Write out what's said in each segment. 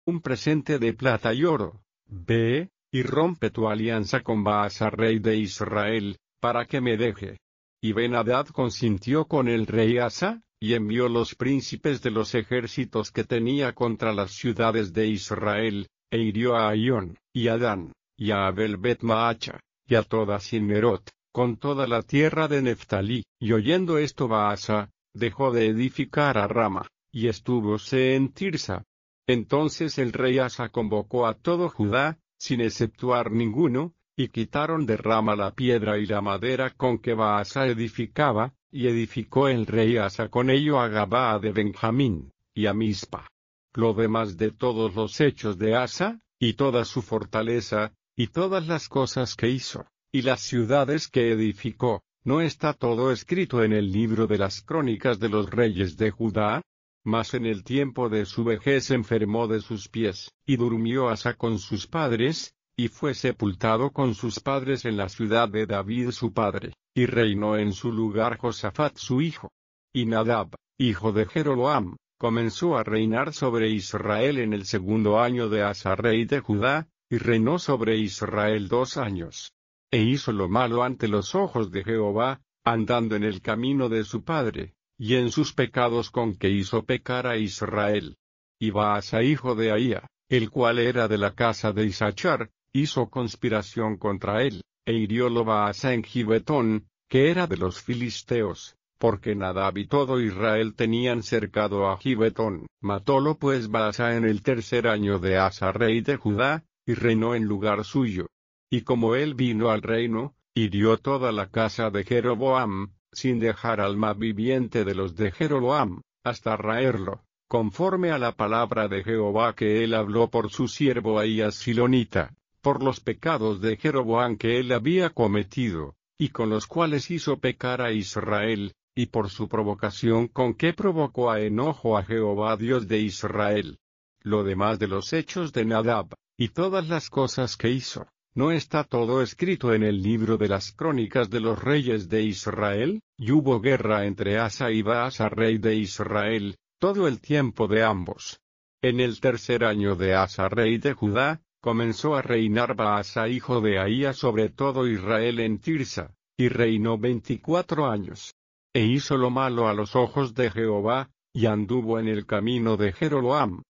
un presente de plata y oro. Ve, y rompe tu alianza con Baasa rey de Israel, para que me deje. Y Ben-Hadad consintió con el rey Asa, y envió los príncipes de los ejércitos que tenía contra las ciudades de Israel, e hirió a Aión, y a Dan, y a Abel Bet-Maacha, y a toda Cinmerot, con toda la tierra de Neftalí. Y oyendo esto Baasa, dejó de edificar a Rama, y estúvose en Tirsa. Entonces el rey Asa convocó a todo Judá, sin exceptuar ninguno, y quitaron de Rama la piedra y la madera con que Baasa edificaba, y edificó el rey Asa con ello a Gabaa de Benjamín, y a Mizpa. Lo demás de todos los hechos de Asa, y toda su fortaleza, y todas las cosas que hizo, y las ciudades que edificó, ¿no está todo escrito en el libro de las crónicas de los reyes de Judá? Mas en el tiempo de su vejez enfermó de sus pies, y durmió Asa con sus padres, y fue sepultado con sus padres en la ciudad de David su padre, y reinó en su lugar Josafat su hijo. Y Nadab, hijo de Jeroboam, comenzó a reinar sobre Israel en el segundo año de Asa rey de Judá, y reinó sobre Israel 2 años. E hizo lo malo ante los ojos de Jehová, andando en el camino de su padre, y en sus pecados con que hizo pecar a Israel. Y Baasa hijo de Ahía, el cual era de la casa de Isachar, hizo conspiración contra él, e hiriólo Baasa en Gibetón, que era de los filisteos, porque Nadab y todo Israel tenían cercado a Gibetón. Matólo pues Baasa en el 3er año de Asa rey de Judá, y reinó en lugar suyo. Y como él vino al reino, hirió toda la casa de Jeroboam, sin dejar alma viviente de los de Jeroboam, hasta raerlo, conforme a la palabra de Jehová que él habló por su siervo Ahías Silonita, por los pecados de Jeroboam que él había cometido, y con los cuales hizo pecar a Israel, y por su provocación con que provocó a enojo a Jehová Dios de Israel. Lo demás de los hechos de Nadab, y todas las cosas que hizo, ¿no está todo escrito en el libro de las crónicas de los reyes de Israel? Y hubo guerra entre Asa y Baasa rey de Israel, todo el tiempo de ambos. En el 3er año de Asa rey de Judá, comenzó a reinar Baasa hijo de Ahía sobre todo Israel en Tirsa, y reinó 24 años. E hizo lo malo a los ojos de Jehová, y anduvo en el camino de Jeroboam.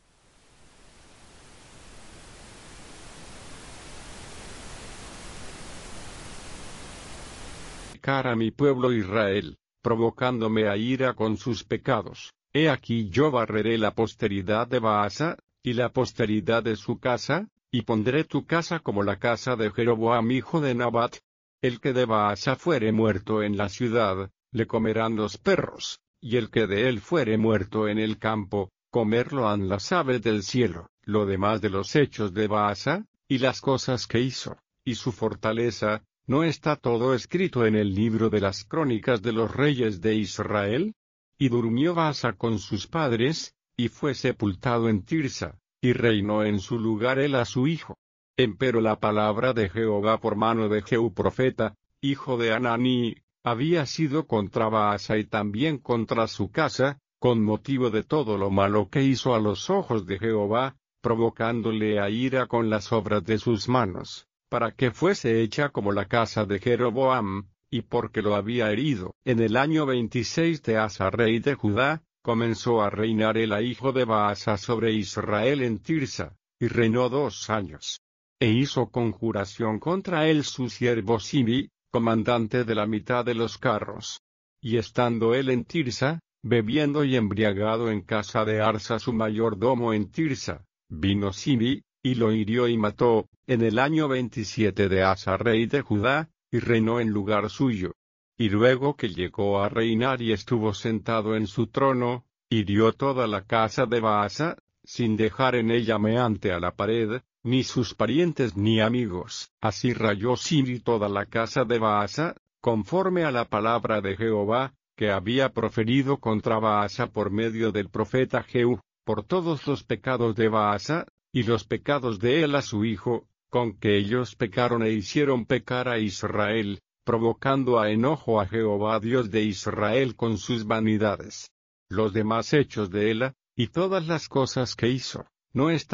A mi pueblo Israel, provocándome a ira con sus pecados. He aquí yo barreré la posteridad de Baasa, y la posteridad de su casa, y pondré tu casa como la casa de Jeroboam hijo de Nabat. El que de Baasa fuere muerto en la ciudad, le comerán los perros, y el que de él fuere muerto en el campo, comerlo han las aves del cielo. Lo demás de los hechos de Baasa, y las cosas que hizo, y su fortaleza, ¿no está todo escrito en el libro de las crónicas de los reyes de Israel? Y durmió Baasa con sus padres, y fue sepultado en Tirsa, y reinó en su lugar él a su hijo. Empero la palabra de Jehová por mano de Jehú profeta, hijo de Hanani, había sido contra Baasa y también contra su casa, con motivo de todo lo malo que hizo a los ojos de Jehová, provocándole a ira con las obras de sus manos, para que fuese hecha como la casa de Jeroboam, y porque lo había herido. En el año 26 de Asa rey de Judá, comenzó a reinar el hijo de Baasa sobre Israel en Tirsa, y reinó 2 años. E hizo conjuración contra él su siervo Sibi, comandante de la mitad de los carros. Y estando él en Tirsa, bebiendo y embriagado en casa de Arsa su mayordomo en Tirsa, vino Sibi, y lo hirió y mató, en el año 27 de Asa rey de Judá, y reinó en lugar suyo. Y luego que llegó a reinar y estuvo sentado en su trono, hirió toda la casa de Baasa, sin dejar en ella meante a la pared, ni sus parientes ni amigos. Así rayó Sibi toda la casa de Baasa, conforme a la palabra de Jehová, que había proferido contra Baasa por medio del profeta Jehú, por todos los pecados de Baasa, y los pecados de él a su hijo, con que ellos pecaron e hicieron pecar a Israel, provocando a enojo a Jehová Dios de Israel con sus vanidades. Los demás hechos de él, y todas las cosas que hizo, ¿no está